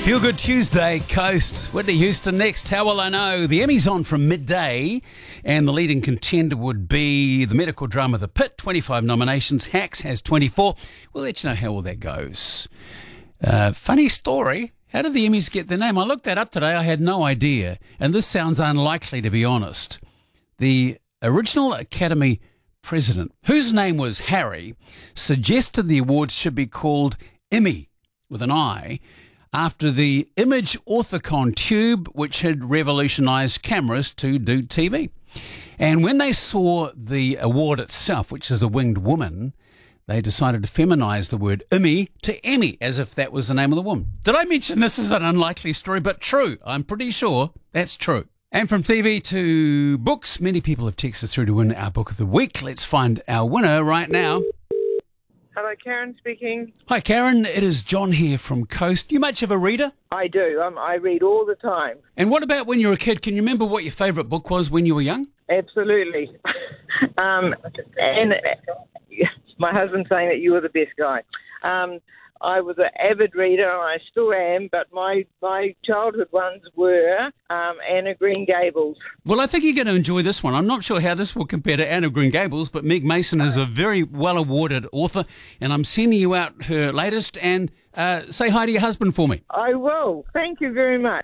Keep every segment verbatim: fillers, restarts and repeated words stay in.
Feel Good Tuesday, Coast. Whitney Houston next. How will I know? The Emmy's on from midday, and the leading contender would be the medical drama The Pit. twenty-five nominations. Hacks has twenty-four. We'll let you know how all that goes. Uh, funny story. How did the Emmys get their name? I looked that up today. I had no idea. And this sounds unlikely, to be honest. The original Academy president, whose name was Harry, suggested the awards should be called Emmy, with an I, after the Image Orthicon tube, which had revolutionised cameras to do T V. And when they saw the award itself, which is a winged woman, they decided to feminise the word Emmy to Emmy, as if that was the name of the woman. Did I mention this is an unlikely story, but true? I'm pretty sure that's true. And from T V to books, many people have texted through to win our book of the week. Let's find our winner right now. Hello, Karen speaking. Hi, Karen. It is John here from Coast. You much of a reader? I do. Um, I read all the time. And what about when you were a kid? Can you remember what your favourite book was when you were young? Absolutely. um, and uh, my husband's saying that you were the best guy. Um, I was an avid reader, and I still am, but my, my childhood ones were um, Anne of Green Gables. Well, I think you're going to enjoy this one. I'm not sure how this will compare to Anne of Green Gables, but Meg Mason is a very well-awarded author, and I'm sending you out her latest. And uh, say hi to your husband for me. I will. Thank you very much.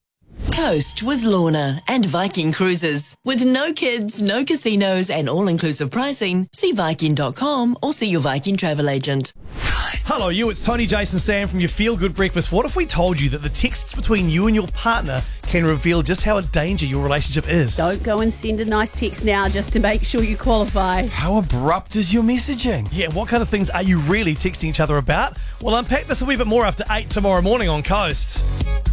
Coast with Lorna and Viking Cruises. With no kids, no casinos and all-inclusive pricing, see Viking dot com or see your Viking travel agent. Hello, you. It's Tony, Jason, Sam from your Feel Good Breakfast. What if we told you that the texts between you and your partner can reveal just how a danger your relationship is? Don't go and send a nice text now just to make sure you qualify. How abrupt is your messaging? Yeah, what kind of things are you really texting each other about? We'll unpack this a wee bit more after eight tomorrow morning on Coast.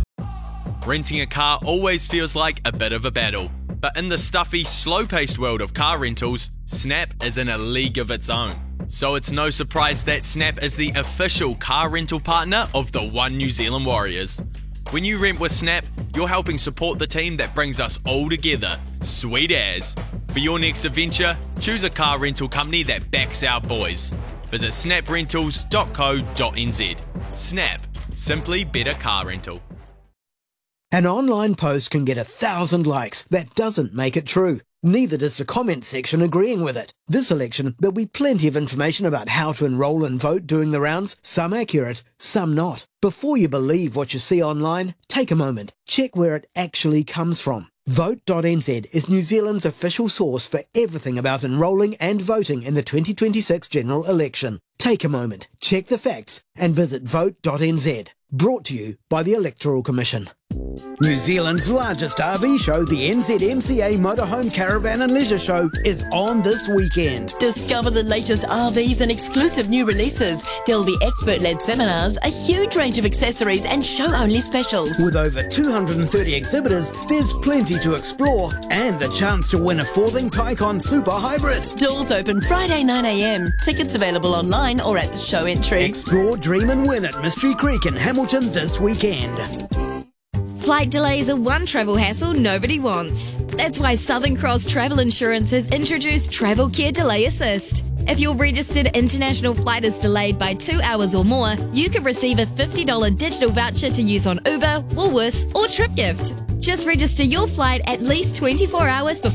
Renting a car always feels like a bit of a battle. But in the stuffy, slow-paced world of car rentals, Snap is in a league of its own. So it's no surprise that Snap is the official car rental partner of the One New Zealand Warriors. When you rent with Snap, you're helping support the team that brings us all together. Sweet as. For your next adventure, choose a car rental company that backs our boys. Visit snap rentals dot co dot n z. Snap. Simply better car rental. An online post can get a thousand likes. That doesn't make it true. Neither does the comment section agreeing with it. This election, there'll be plenty of information about how to enrol and vote doing the rounds, some accurate, some not. Before you believe what you see online, take a moment. Check where it actually comes from. vote dot n z is New Zealand's official source for everything about enrolling and voting in the twenty twenty-six general election. Take a moment, check the facts, and visit vote dot n z. Brought to you by the Electoral Commission. New Zealand's largest R V show, the N Z M C A Motorhome Caravan and Leisure Show, is on this weekend. Discover the latest R Vs and exclusive new releases. There'll be expert-led seminars, a huge range of accessories and show-only specials. With over two hundred thirty exhibitors, there's plenty to explore and the chance to win a Forthing Tycon Super Hybrid. Doors open Friday nine a m. Tickets available online or at the show entry. Explore, dream and win at Mystery Creek in Hamilton this weekend. Flight delays are one travel hassle nobody wants. That's why Southern Cross Travel Insurance has introduced Travel Care Delay Assist. If your registered international flight is delayed by two hours or more, you could receive a fifty dollars digital voucher to use on Uber, Woolworths or TripGift. Just register your flight at least twenty-four hours before